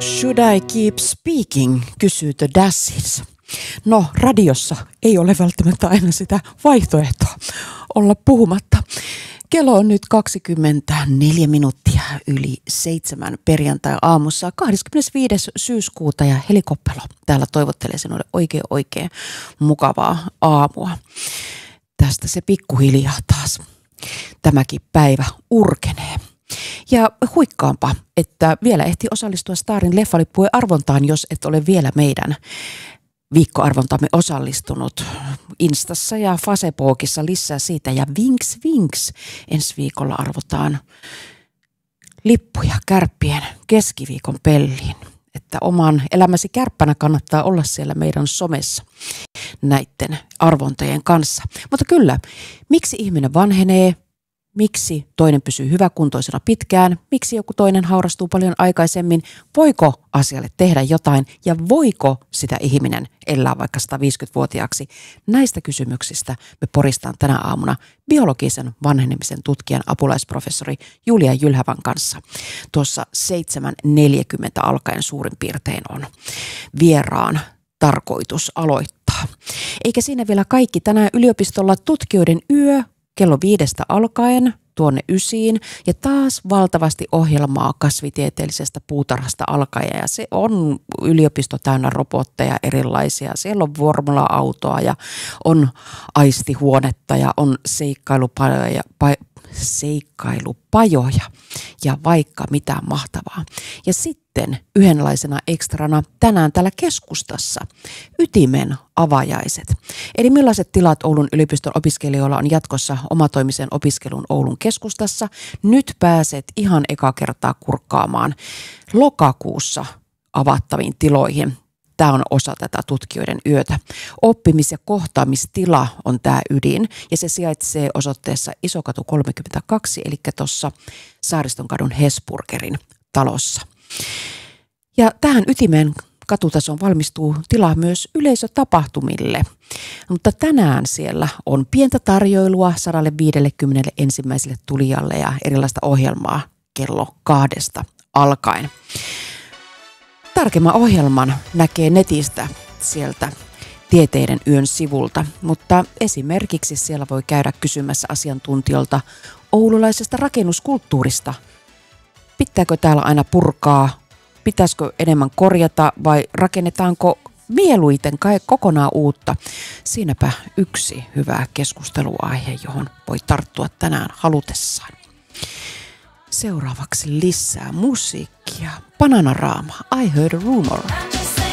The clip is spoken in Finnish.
Should I keep speaking, kysyy The Dashes. No, radiossa ei ole välttämättä aina sitä vaihtoehtoa olla puhumatta. Kello on nyt 24 minuuttia yli 7 perjantai-aamussa 25. syyskuuta ja Heli Koppelo täällä toivottelee sinulle oikein mukavaa aamua. Tästä se pikkuhiljaa taas tämäkin päivä urkenee. Ja huikkaanpa, että vielä ehti osallistua Starin leffalippujen arvontaan, jos et ole vielä meidän viikkoarvontamme osallistunut. Instassa ja Facebookissa lisää siitä ja vinks. Ensi viikolla arvotaan lippuja Kärppien keskiviikon pelliin. Että oman elämäsi kärppänä kannattaa olla siellä meidän somessa näiden arvontojen kanssa. Mutta kyllä, miksi ihminen vanhenee? Miksi toinen pysyy hyväkuntoisena pitkään? Miksi joku toinen haurastuu paljon aikaisemmin? Voiko asialle tehdä jotain ja voiko sitä ihminen elää vaikka 150-vuotiaaksi? Näistä kysymyksistä me poristaan tänä aamuna biologisen vanhenemisen tutkijan apulaisprofessori Julia Jylhävän kanssa. Tuossa 7.40 alkaen suurin piirtein on vieraan tarkoitus aloittaa. Eikä siinä vielä kaikki. Tänään yliopistolla tutkijoiden yö kello 5 alkaen tuonne 9 ja taas valtavasti ohjelmaa kasvitieteellisestä puutarhasta alkaen. Ja se on yliopisto täynnä robotteja erilaisia. Siellä on formula-autoa ja on aistihuonetta ja on seikkailupajoja ja vaikka mitä mahtavaa. Ja sitten yhdenlaisena ekstrana tänään täällä keskustassa ytimen avajaiset. Eli millaiset tilat Oulun yliopiston opiskelijoilla on jatkossa omatoimisen opiskelun Oulun keskustassa. Nyt pääset ihan eka kertaa kurkkaamaan lokakuussa avattaviin tiloihin. Tämä on osa tätä tutkijoiden yötä. Oppimis- ja kohtaamistila on tämä ydin ja se sijaitsee osoitteessa Isokatu 32, eli tuossa Saaristonkadun Hesburgerin talossa. Ja tähän ytimeen katutason valmistuu tilaa myös yleisötapahtumille. Mutta tänään siellä on pientä tarjoilua 150 ensimmäiselle tulijalle ja erilaista ohjelmaa kello 2 alkaen. Tarkemman ohjelman näkee netistä sieltä Tieteiden yön sivulta, mutta esimerkiksi siellä voi käydä kysymässä asiantuntijoilta oululaisesta rakennuskulttuurista. Pitääkö täällä aina purkaa? Pitäisikö enemmän korjata vai rakennetaanko mieluiten kai kokonaan uutta? Siinäpä yksi hyvä keskusteluaihe, johon voi tarttua tänään halutessaan. Seuraavaksi lisää musiikkia. Bananarama, I Heard a Rumor.